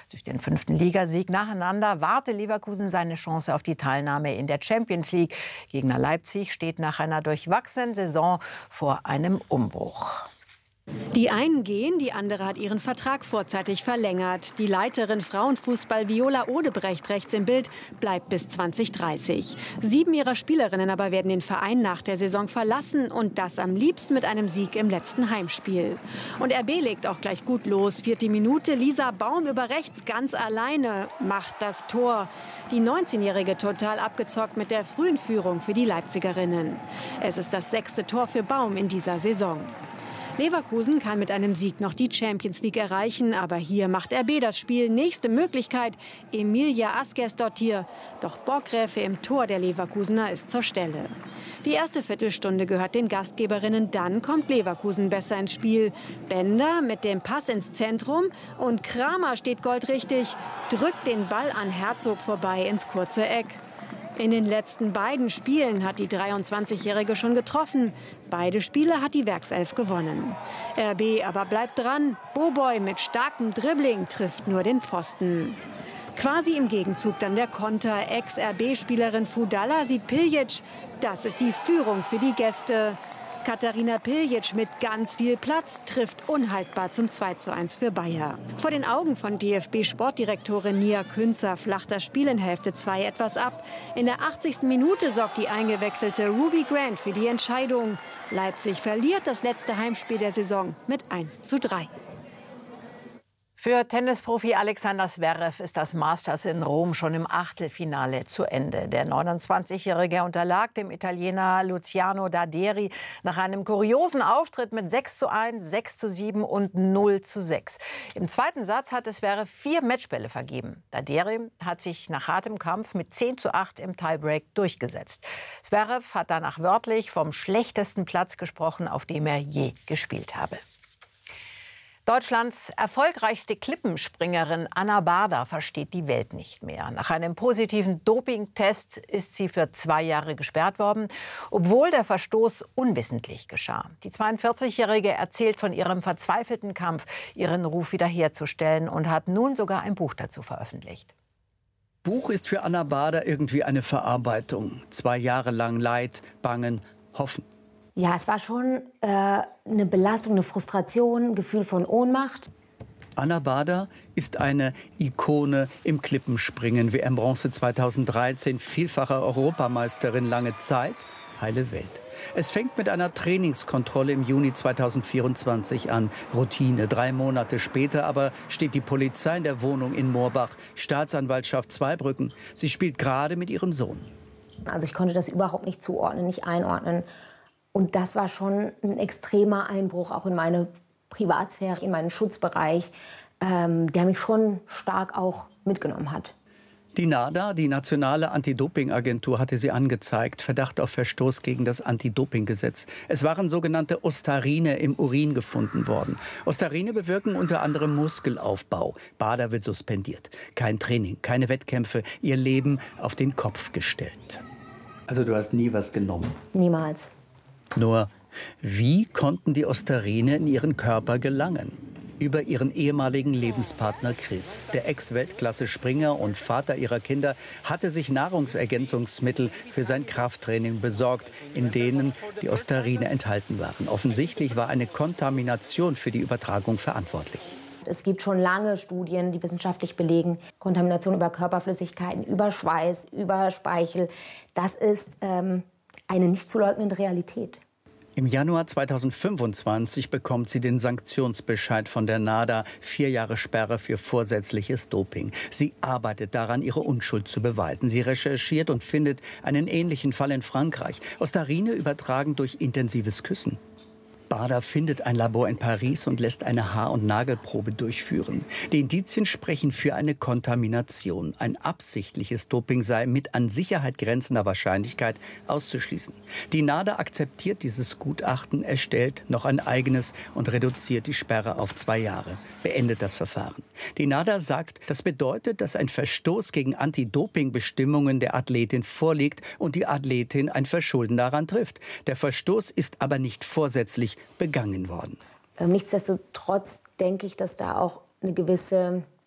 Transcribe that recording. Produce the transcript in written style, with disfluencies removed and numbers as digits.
Durch den 5. Ligasieg nacheinander warte Leverkusen seine Chance auf die Teilnahme in der Champions League. Gegner Leipzig steht nach einer durchwachsenen Saison vor einem Umbruch. Die einen gehen, die andere hat ihren Vertrag vorzeitig verlängert. Die Leiterin Frauenfußball Viola Odebrecht, rechts im Bild, bleibt bis 2030. 7 ihrer Spielerinnen aber werden den Verein nach der Saison verlassen und das am liebsten mit einem Sieg im letzten Heimspiel. Und RB legt auch gleich gut los. 4. Minute, Lisa Baum über rechts ganz alleine macht das Tor. Die 19-Jährige total abgezockt mit der frühen Führung für die Leipzigerinnen. Es ist das 6. Tor für Baum in dieser Saison. Leverkusen kann mit einem Sieg noch die Champions League erreichen, aber hier macht RB das Spiel. Nächste Möglichkeit, Emilia Askersdottir. Doch Borggräfe im Tor der Leverkusener ist zur Stelle. Die erste Viertelstunde gehört den Gastgeberinnen, dann kommt Leverkusen besser ins Spiel. Bender mit dem Pass ins Zentrum und Kramer steht goldrichtig, drückt den Ball an Herzog vorbei ins kurze Eck. In den letzten beiden Spielen hat die 23-Jährige schon getroffen. Beide Spiele hat die Werkself gewonnen. RB aber bleibt dran. Boboy mit starkem Dribbling trifft nur den Pfosten. Quasi im Gegenzug dann der Konter. Ex-RB-Spielerin Fudalla sieht Piljic. Das ist die Führung für die Gäste. Katharina Piljic mit ganz viel Platz trifft unhaltbar zum 2:1 für Bayer. Vor den Augen von DFB-Sportdirektorin Nia Künzer flacht das Spiel in Hälfte 2 etwas ab. In der 80. Minute sorgt die eingewechselte Ruby Grant für die Entscheidung. Leipzig verliert das letzte Heimspiel der Saison mit 1:3. Für Tennisprofi Alexander Zverev ist das Masters in Rom schon im Achtelfinale zu Ende. Der 29-Jährige unterlag dem Italiener Luciano Daderi nach einem kuriosen Auftritt mit 6:1, 6:7 und 0:6. Im zweiten Satz hatte Zverev 4 Matchbälle vergeben. Daderi hat sich nach hartem Kampf mit 10:8 im Tiebreak durchgesetzt. Zverev hat danach wörtlich vom schlechtesten Platz gesprochen, auf dem er je gespielt habe. Deutschlands erfolgreichste Klippenspringerin Anna Bader versteht die Welt nicht mehr. Nach einem positiven Dopingtest ist sie für 2 Jahre gesperrt worden, obwohl der Verstoß unwissentlich geschah. Die 42-Jährige erzählt von ihrem verzweifelten Kampf, ihren Ruf wiederherzustellen und hat nun sogar ein Buch dazu veröffentlicht. Buch ist für Anna Bader irgendwie eine Verarbeitung. 2 Jahre lang Leid, Bangen, Hoffen. Ja, es war schon eine Belastung, eine Frustration, ein Gefühl von Ohnmacht. Anna Bader ist eine Ikone im Klippenspringen. WM-Bronze 2013, vielfache Europameisterin lange Zeit, heile Welt. Es fängt mit einer Trainingskontrolle im Juni 2024 an. Routine. 3 Monate später aber steht die Polizei in der Wohnung in Moorbach, Staatsanwaltschaft Zweibrücken. Sie spielt gerade mit ihrem Sohn. Also ich konnte das überhaupt nicht zuordnen, nicht einordnen. Und das war schon ein extremer Einbruch auch in meine Privatsphäre, in meinen Schutzbereich, der mich schon stark auch mitgenommen hat. Die NADA, die Nationale Anti-Doping-Agentur, hatte sie angezeigt. Verdacht auf Verstoß gegen das Anti-Doping-Gesetz. Es waren sogenannte Ostarine im Urin gefunden worden. Ostarine bewirken unter anderem Muskelaufbau. Bader wird suspendiert. Kein Training, keine Wettkämpfe, ihr Leben auf den Kopf gestellt. Also du hast nie was genommen? Niemals. Nur, wie konnten die Ostarine in ihren Körper gelangen? Über ihren ehemaligen Lebenspartner Chris. Der Ex-Weltklasse-Springer und Vater ihrer Kinder hatte sich Nahrungsergänzungsmittel für sein Krafttraining besorgt, in denen die Ostarine enthalten waren. Offensichtlich war eine Kontamination für die Übertragung verantwortlich. Es gibt schon lange Studien, die wissenschaftlich belegen, Kontamination über Körperflüssigkeiten, über Schweiß, über Speichel. Das ist eine nicht zu leugnende Realität. Im Januar 2025 bekommt sie den Sanktionsbescheid von der NADA, 4 Jahre Sperre für vorsätzliches Doping. Sie arbeitet daran, ihre Unschuld zu beweisen. Sie recherchiert und findet einen ähnlichen Fall in Frankreich. Ostarine übertragen durch intensives Küssen. Bader findet ein Labor in Paris und lässt eine Haar- und Nagelprobe durchführen. Die Indizien sprechen für eine Kontamination. Ein absichtliches Doping sei mit an Sicherheit grenzender Wahrscheinlichkeit auszuschließen. Die NADA akzeptiert dieses Gutachten, erstellt noch ein eigenes und reduziert die Sperre auf 2 Jahre. Beendet das Verfahren. Die NADA sagt, das bedeutet, dass ein Verstoß gegen Anti-Doping-Bestimmungen der Athletin vorliegt und die Athletin ein Verschulden daran trifft. Der Verstoß ist aber nicht vorsätzlich begangen worden. Nichtsdestotrotz denke ich, dass da auch eine gewisse